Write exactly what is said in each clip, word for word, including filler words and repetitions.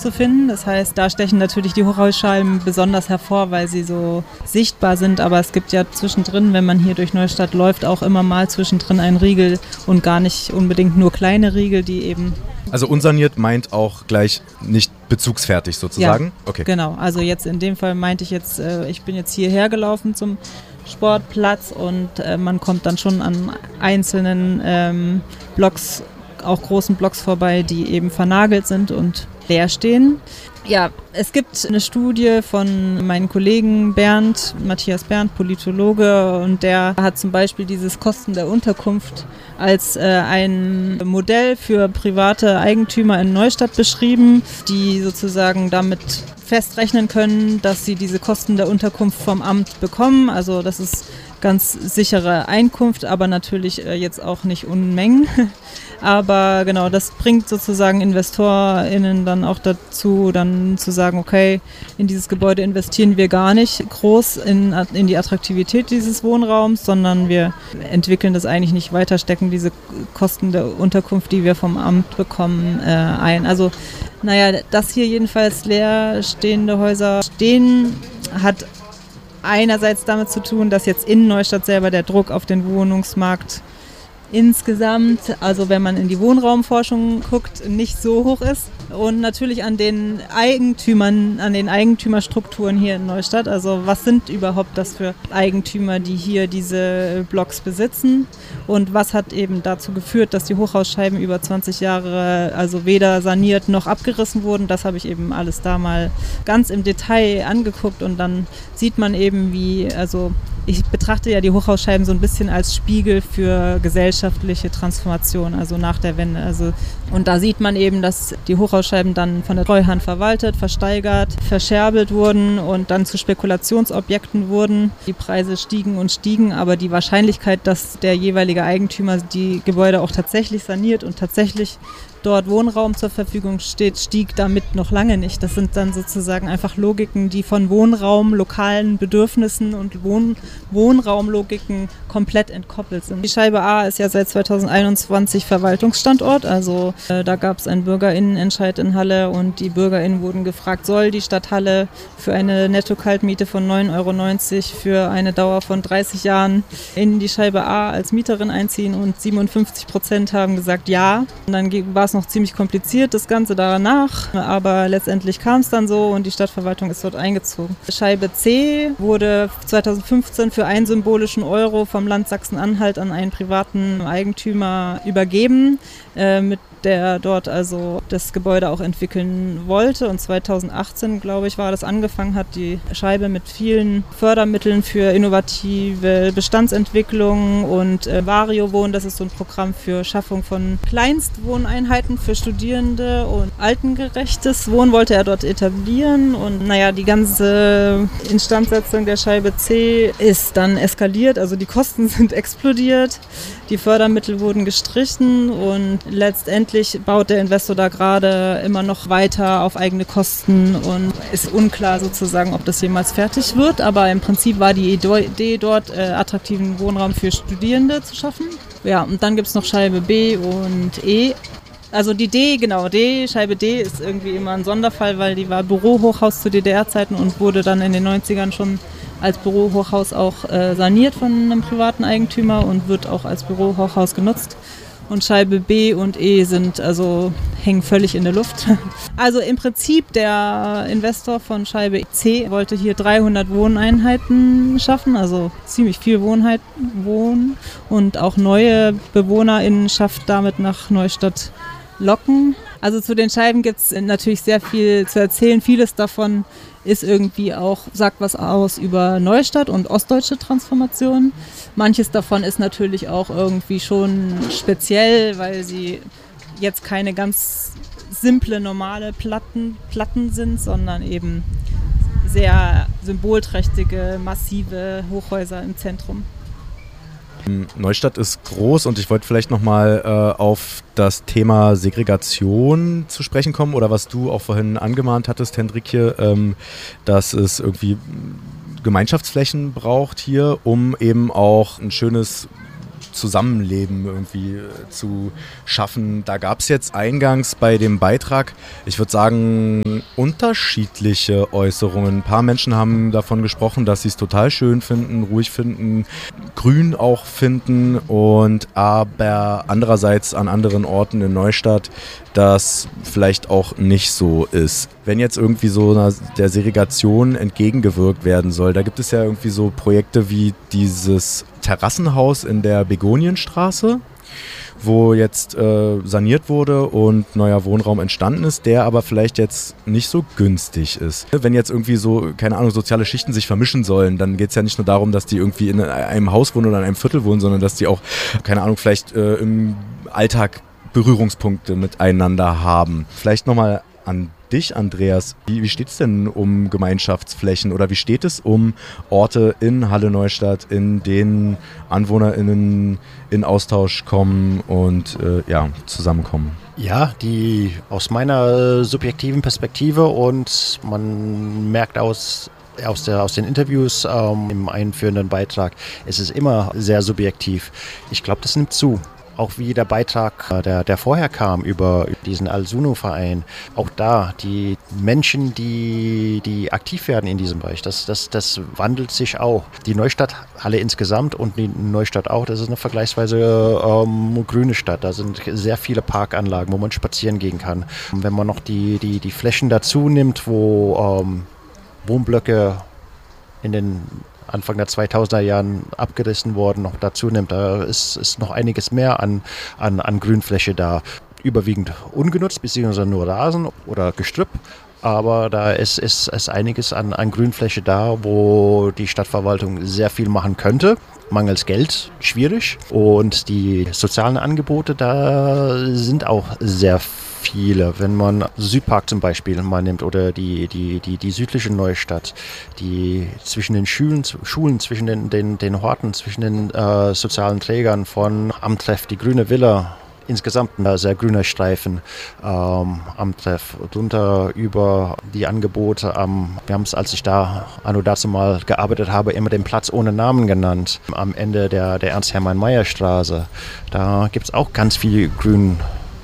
zu finden. Das heißt, da stechen natürlich die Hochhausscheiben besonders hervor, weil sie so sichtbar sind. Aber es gibt ja zwischendrin, wenn man hier durch Neustadt läuft, auch immer mal zwischendrin einen Riegel und gar nicht unbedingt nur kleine Riegel, die eben... Also unsaniert meint auch gleich nicht bezugsfertig sozusagen? Ja, okay. Genau. Also jetzt in dem Fall meinte ich jetzt, äh, ich bin jetzt hierher gelaufen zum Sportplatz und äh, man kommt dann schon an einzelnen ähm, Blocks, auch großen Blocks vorbei, die eben vernagelt sind und leer stehen. Ja, es gibt eine Studie von meinem Kollegen Bernd, Matthias Bernd, Politologe, und der hat zum Beispiel dieses Kosten der Unterkunft als äh, ein Modell für private Eigentümer in Neustadt beschrieben, die sozusagen damit festrechnen können, dass sie diese Kosten der Unterkunft vom Amt bekommen. Also das ist ganz sichere Einkunft, aber natürlich äh, jetzt auch nicht Unmengen. Aber genau, das bringt sozusagen InvestorInnen dann auch dazu, dann zu sagen, okay, in dieses Gebäude investieren wir gar nicht groß in, in die Attraktivität dieses Wohnraums, sondern wir entwickeln das eigentlich nicht weiter, stecken diese Kosten der Unterkunft, die wir vom Amt bekommen, äh, ein. Also, naja, dass hier jedenfalls leer stehende Häuser stehen, hat einerseits damit zu tun, dass jetzt in Neustadt selber der Druck auf den Wohnungsmarkt insgesamt, also wenn man in die Wohnraumforschung guckt, nicht so hoch ist. Und natürlich an den Eigentümern, an den Eigentümerstrukturen hier in Neustadt. Also was sind überhaupt das für Eigentümer, die hier diese Blocks besitzen? Und was hat eben dazu geführt, dass die Hochhausscheiben über zwanzig Jahre also weder saniert noch abgerissen wurden? Das habe ich eben alles da mal ganz im Detail angeguckt und dann sieht man eben, wie, also ich betrachte ja die Hochhausscheiben so ein bisschen als Spiegel für gesellschaftliche Transformation, also nach der Wende. Also, und da sieht man eben, dass die Hochhausscheiben dann von der Treuhand verwaltet, versteigert, verscherbelt wurden und dann zu Spekulationsobjekten wurden. Die Preise stiegen und stiegen, aber die Wahrscheinlichkeit, dass der jeweilige Eigentümer die Gebäude auch tatsächlich saniert und tatsächlich dort Wohnraum zur Verfügung steht, stieg damit noch lange nicht. Das sind dann sozusagen einfach Logiken, die von Wohnraum, lokalen Bedürfnissen und Wohn- Wohnraumlogiken komplett entkoppelt sind. Die Scheibe A ist ja seit zweitausendeinundzwanzig Verwaltungsstandort, also äh, da gab es einen BürgerInnenentscheid in Halle und die BürgerInnen wurden gefragt, soll die Stadt Halle für eine Netto-Kaltmiete von neun Euro neunzig für eine Dauer von dreißig Jahren in die Scheibe A als Mieterin einziehen und siebenundfünfzig Prozent haben gesagt ja. Und dann war es noch ziemlich kompliziert, das Ganze danach, aber letztendlich kam es dann so und die Stadtverwaltung ist dort eingezogen. Scheibe C wurde zweitausendfünfzehn für einen symbolischen Euro vom Land Sachsen-Anhalt an einen privaten Eigentümer übergeben, äh, mit der dort also das Gebäude auch entwickeln wollte. Und zweitausendachtzehn, glaube ich, war das angefangen hat, die Scheibe mit vielen Fördermitteln für innovative Bestandsentwicklung und äh, Vario-Wohnen, das ist so ein Programm für Schaffung von Kleinstwohneinheiten für Studierende und altengerechtes Wohnen wollte er dort etablieren. Und naja, die ganze Instandsetzung der Scheibe C ist dann eskaliert, also die Kosten sind explodiert, die Fördermittel wurden gestrichen und letztendlich baut der Investor da gerade immer noch weiter auf eigene Kosten und ist unklar sozusagen, ob das jemals fertig wird. Aber im Prinzip war die Idee dort, äh, attraktiven Wohnraum für Studierende zu schaffen. Ja, und dann gibt es noch Scheibe B und E. Also die D, genau, D, Scheibe D ist irgendwie immer ein Sonderfall, weil die war Bürohochhaus zu D D R-Zeiten und wurde dann in den neunzigern schon als Bürohochhaus auch äh, saniert von einem privaten Eigentümer und wird auch als Bürohochhaus genutzt. Und Scheibe B und E sind also hängen völlig in der Luft. Also im Prinzip der Investor von Scheibe C wollte hier dreihundert Wohneinheiten schaffen, also ziemlich viel Wohnheit, Wohnen und auch neue BewohnerInnenschaft damit nach Neustadt locken. Also zu den Scheiben gibt es natürlich sehr viel zu erzählen. Vieles davon ist irgendwie auch, sagt was aus über Neustadt und ostdeutsche Transformation. Manches davon ist natürlich auch irgendwie schon speziell, weil sie jetzt keine ganz simple, normale Platten, Platten sind, sondern eben sehr symbolträchtige, massive Hochhäuser im Zentrum. Neustadt ist groß und ich wollte vielleicht nochmal äh, auf das Thema Segregation zu sprechen kommen oder was du auch vorhin angemahnt hattest, Hendrikje, ähm, dass es irgendwie Gemeinschaftsflächen braucht hier, um eben auch ein schönes Zusammenleben irgendwie zu schaffen. Da gab es jetzt eingangs bei dem Beitrag, ich würde sagen, unterschiedliche Äußerungen. Ein paar Menschen haben davon gesprochen, dass sie es total schön finden, ruhig finden, grün auch finden und aber andererseits an anderen Orten in Neustadt das vielleicht auch nicht so ist. Wenn jetzt irgendwie so einer, der Segregation entgegengewirkt werden soll, da gibt es ja irgendwie so Projekte wie dieses Terrassenhaus in der Begonienstraße, wo jetzt äh, saniert wurde und neuer Wohnraum entstanden ist, der aber vielleicht jetzt nicht so günstig ist. Wenn jetzt irgendwie so, keine Ahnung, soziale Schichten sich vermischen sollen, dann geht es ja nicht nur darum, dass die irgendwie in einem Haus wohnen oder in einem Viertel wohnen, sondern dass die auch, keine Ahnung, vielleicht äh, im Alltag Berührungspunkte miteinander haben. Vielleicht nochmal an dich, Andreas. Wie, wie steht es denn um Gemeinschaftsflächen oder wie steht es um Orte in Halle Neustadt, in denen AnwohnerInnen in Austausch kommen und äh, ja, zusammenkommen? Ja, die aus meiner subjektiven Perspektive und man merkt aus Aus, der, aus den Interviews ähm, im einführenden Beitrag, es ist immer sehr subjektiv. Ich glaube, das nimmt zu. Auch wie der Beitrag, der, der vorher kam über diesen Al-Sunu-Verein, auch da die Menschen, die, die aktiv werden in diesem Bereich, das, das, das wandelt sich auch. Die Neustadthalle insgesamt und die Neustadt auch, das ist eine vergleichsweise ähm, grüne Stadt. Da sind sehr viele Parkanlagen, wo man spazieren gehen kann. Und wenn man noch die, die, die Flächen dazu nimmt, wo ähm, Wohnblöcke in den Anfang der zweitausender Jahren abgerissen worden, noch dazu nimmt, da ist, ist noch einiges mehr an, an, an Grünfläche da. Überwiegend ungenutzt, beziehungsweise nur Rasen oder Gestrüpp. Aber da ist, ist, ist einiges an, an Grünfläche da, wo die Stadtverwaltung sehr viel machen könnte. Mangels Geld schwierig. Und die sozialen Angebote, da sind auch sehr viele. Wenn man Südpark zum Beispiel mal nimmt oder die, die, die, die südliche Neustadt, die zwischen den Schulen, Schulen zwischen den, den, den Horten, zwischen den äh, sozialen Trägern von Amtreff, die Grüne Villa, insgesamt ein sehr grüner Streifen ähm, am Treff. Drunter über die Angebote am, wir haben es, als ich da anno dazu mal gearbeitet habe, immer den Platz ohne Namen genannt. Am Ende der, der Ernst-Hermann-Meyer-Straße. Da gibt es auch ganz viel Grün.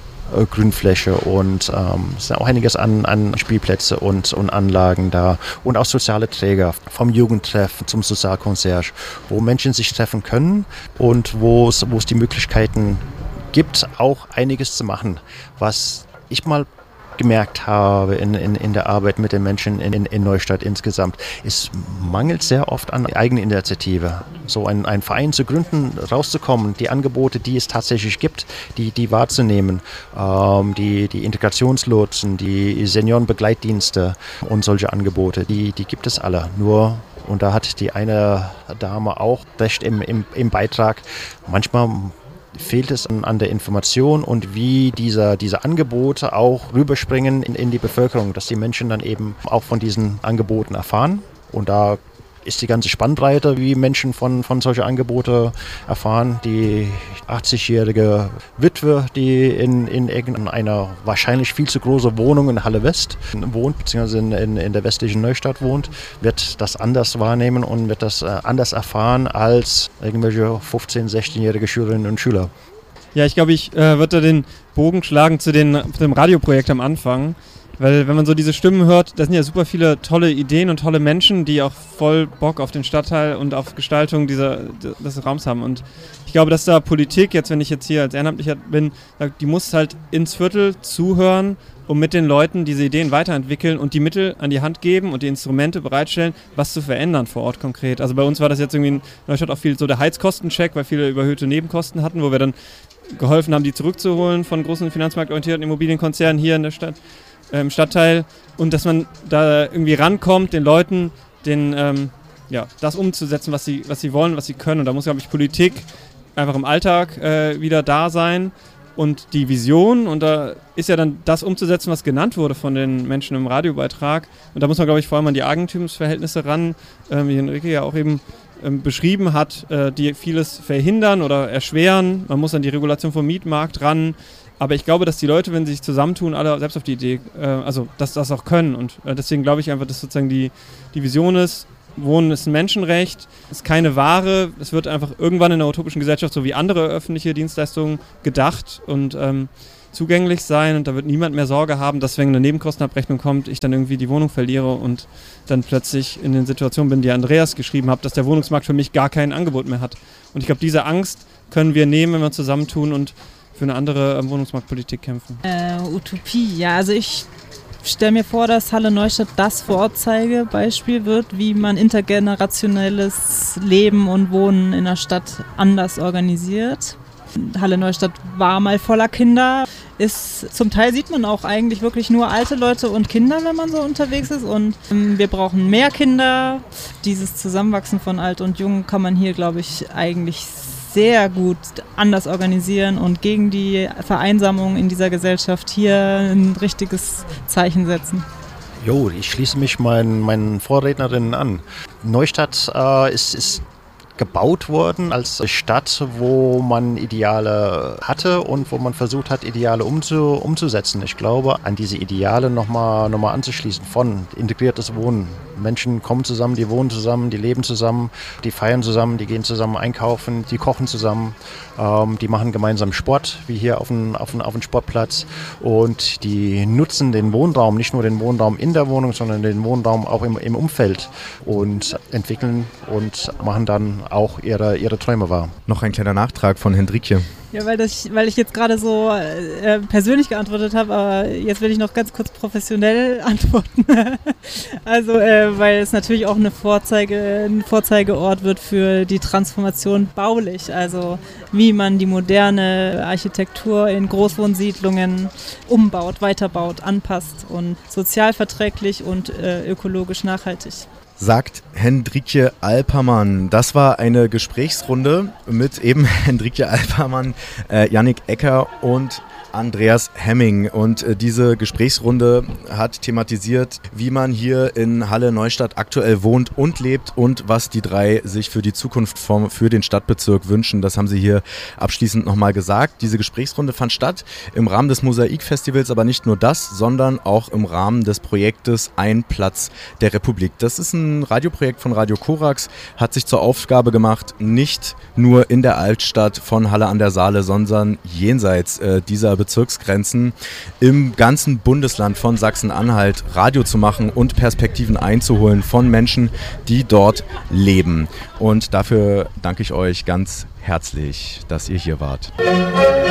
Grünfläche und ähm, es ist auch einiges an, an Spielplätze und, und Anlagen da und auch soziale Träger, vom Jugendtreff zum Sozialconcierge, wo Menschen sich treffen können und wo es wo es die Möglichkeiten gibt, auch einiges zu machen, was ich mal gemerkt habe in, in, in der Arbeit mit den Menschen in, in, in Neustadt insgesamt. Es mangelt sehr oft an Eigeninitiative. So ein, ein Verein zu gründen, rauszukommen, die Angebote, die es tatsächlich gibt, die, die wahrzunehmen, ähm, die, die Integrationslotsen, die Seniorenbegleitdienste und solche Angebote, die, die gibt es alle. Nur, und da hat die eine Dame auch recht im, im, im Beitrag, manchmal fehlt es an, an der Information und wie dieser, diese Angebote auch rüberspringen in, in die Bevölkerung, dass die Menschen dann eben auch von diesen Angeboten erfahren. Und da ist die ganze Spannbreite, wie Menschen von, von solchen Angeboten erfahren. Die achtzigjährige Witwe, die in, in irgendeiner wahrscheinlich viel zu großen Wohnung in Halle West wohnt, beziehungsweise in, in, in der westlichen Neustadt wohnt, wird das anders wahrnehmen und wird das äh, anders erfahren als irgendwelche fünfzehn-, sechzehnjährige Schülerinnen und Schüler. Ja, ich glaube, ich äh, würde da den Bogen schlagen zu, den, zu dem Radioprojekt am Anfang. Weil wenn man so diese Stimmen hört, da sind ja super viele tolle Ideen und tolle Menschen, die auch voll Bock auf den Stadtteil und auf Gestaltung dieser, des Raums haben. Und ich glaube, dass da Politik, jetzt wenn ich jetzt hier als Ehrenamtlicher bin, die muss halt ins Viertel zuhören und mit den Leuten diese Ideen weiterentwickeln und die Mittel an die Hand geben und die Instrumente bereitstellen, was zu verändern vor Ort konkret. Also bei uns war das jetzt irgendwie in Neustadt auch viel so der Heizkostencheck, weil viele überhöhte Nebenkosten hatten, wo wir dann geholfen haben, die zurückzuholen von großen finanzmarktorientierten Immobilienkonzernen hier in der Stadt. Im Stadtteil und dass man da irgendwie rankommt, den Leuten den, ähm, ja, das umzusetzen, was sie, was sie wollen, was sie können. Und da muss, glaube ich, Politik einfach im Alltag äh, wieder da sein und die Vision. Und da ist ja dann das umzusetzen, was genannt wurde von den Menschen im Radiobeitrag. Und da muss man, glaube ich, vor allem an die Eigentumsverhältnisse ran, äh, wie Henrike ja auch eben ähm, beschrieben hat, äh, die vieles verhindern oder erschweren. Man muss an die Regulation vom Mietmarkt ran. Aber ich glaube, dass die Leute, wenn sie sich zusammentun, alle selbst auf die Idee, äh, also dass das auch können. Und äh, deswegen glaube ich einfach, dass sozusagen die, die Vision ist, Wohnen ist ein Menschenrecht, ist keine Ware. Es wird einfach irgendwann in der utopischen Gesellschaft so wie andere öffentliche Dienstleistungen gedacht und ähm, zugänglich sein. Und da wird niemand mehr Sorge haben, dass wenn eine Nebenkostenabrechnung kommt, ich dann irgendwie die Wohnung verliere und dann plötzlich in den Situationen bin, die Andreas geschrieben hat, dass der Wohnungsmarkt für mich gar kein Angebot mehr hat. Und ich glaube, diese Angst können wir nehmen, wenn wir zusammentun und für eine andere ähm, Wohnungsmarktpolitik kämpfen. Äh, Utopie, ja, also ich stelle mir vor, dass Halle Neustadt das Vorzeigebeispiel wird, wie man intergenerationelles Leben und Wohnen in der Stadt anders organisiert. Halle Neustadt war mal voller Kinder. Ist, zum Teil sieht man auch eigentlich wirklich nur alte Leute und Kinder, wenn man so unterwegs ist. Und ähm, wir brauchen mehr Kinder. Dieses Zusammenwachsen von Alt und Jung kann man hier, glaube ich, eigentlich sehr gut anders organisieren und gegen die Vereinsamung in dieser Gesellschaft hier ein richtiges Zeichen setzen. Jo, ich schließe mich meinen, meinen Vorrednerinnen an. Neustadt äh, ist, ist gebaut worden als Stadt, wo man Ideale hatte und wo man versucht hat, Ideale umzu, umzusetzen. Ich glaube, an diese Ideale nochmal noch mal anzuschließen von integriertes Wohnen. Menschen kommen zusammen, die wohnen zusammen, die leben zusammen, die feiern zusammen, die gehen zusammen einkaufen, die kochen zusammen, ähm, die machen gemeinsam Sport, wie hier auf dem auf auf Sportplatz, und die nutzen den Wohnraum, nicht nur den Wohnraum in der Wohnung, sondern den Wohnraum auch im, im Umfeld und entwickeln und machen dann auch ihre, ihre Träume wahr. Noch ein kleiner Nachtrag von Hendrikje. Ja, weil, das, weil ich jetzt gerade so äh, persönlich geantwortet habe, aber jetzt will ich noch ganz kurz professionell antworten. Also, äh, weil es natürlich auch eine Vorzeige, ein Vorzeigeort wird für die Transformation baulich. Also, wie man die moderne Architektur in Großwohnsiedlungen umbaut, weiterbaut, anpasst und sozialverträglich und äh, ökologisch nachhaltig. Sagt Hendrikje Alpermann. Das war eine Gesprächsrunde mit eben Hendrikje Alpermann, äh, Yannick Ecker und Andreas Hemming. Und äh, diese Gesprächsrunde hat thematisiert, wie man hier in Halle Neustadt aktuell wohnt und lebt und was die drei sich für die Zukunft vom, für den Stadtbezirk wünschen. Das haben sie hier abschließend nochmal gesagt. Diese Gesprächsrunde fand statt im Rahmen des Mosaik-Festivals, aber nicht nur das, sondern auch im Rahmen des Projektes Ein Platz der Republik. Das ist ein Radioprojekt von Radio Korax, hat sich zur Aufgabe gemacht, nicht nur in der Altstadt von Halle an der Saale, sondern jenseits äh, dieser Bezirksgrenzen im ganzen Bundesland von Sachsen-Anhalt Radio zu machen und Perspektiven einzuholen von Menschen, die dort leben. Und dafür danke ich euch ganz herzlich, dass ihr hier wart.